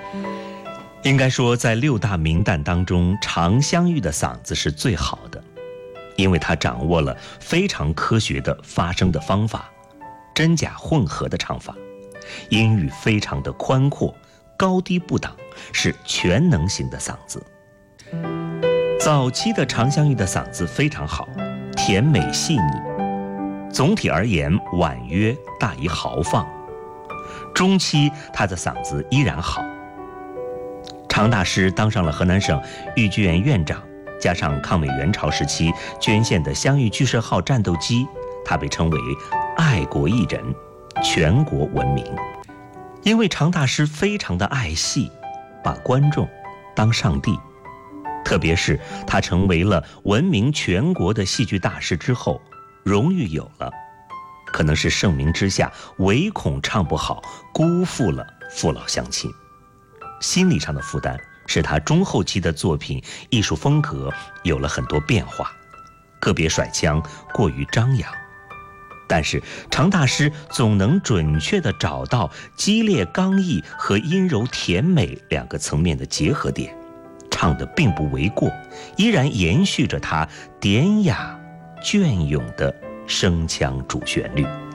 应该说，在6大名旦当中，常香玉的嗓子是最好的，因为她掌握了非常科学的发声的方法，真假混合的唱法，音域非常的宽阔，高低不挡，是全能型的嗓子。早期的常香玉的嗓子非常好，甜美细腻，总体而言婉约大于豪放。中期她的嗓子依然好。常大师当上了河南省豫剧院院长，加上抗美援朝时期捐献的香玉巨社号战斗机，他被称为爱国艺人，全国闻名。因为常大师非常的爱戏，把观众当上帝，特别是他成为了闻名全国的戏剧大师之后，荣誉有了，可能是盛名之下唯恐唱不好，辜负了父老乡亲。心理上的负担使他中后期的作品艺术风格有了很多变化，个别甩腔过于张扬，但是常大师总能准确地找到激烈刚毅和阴柔甜美2个层面的结合点，唱得并不为过，依然延续着他典雅隽永的声腔主旋律。